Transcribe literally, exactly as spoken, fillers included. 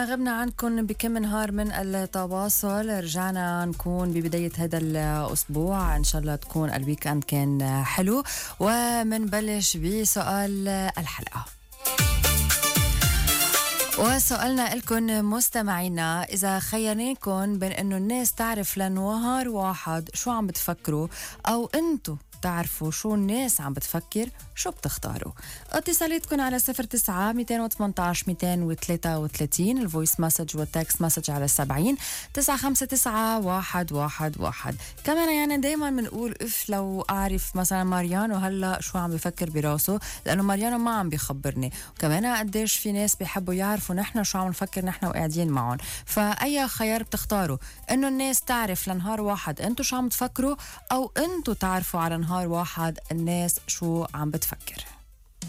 غبنا عنكم بكم نهار من التواصل. رجعنا نكون ببداية هذا الأسبوع، إن شاء الله تكون الويكند كان حلو. ومنبلش بسؤال الحلقة، وسؤالنا لكم مستمعينا: إذا خيرناكم بين إنه الناس تعرف لنهار واحد شو عم بتفكروا، أو أنتو تعرفوا شو الناس عم بتفكر، شو بتختاروا؟ اتصالاتكم على صفر تسعة ميتين وثمانية عشر ميتين وثلاثة وثلاثين، الفويس مسج والتكست مسج على سبعين تسعة خمسة تسعة واحد واحد واحد. كمان يعني دايما بنقول اف لو أعرف مثلا ماريانو هلا شو عم بفكر براسه، لأنه ماريانو ما عم بيخبرني. وكمان قديش في ناس بيحبوا يعرفوا نحن شو عم نفكر نحن وقاعدين معهم. فأي خيار بتختاروا؟ إنه الناس تعرف لنهار واحد أنتو شو عم تفكروا، أو أنتو تعرفوا على نهار واحد الناس شو عم بتفكر؟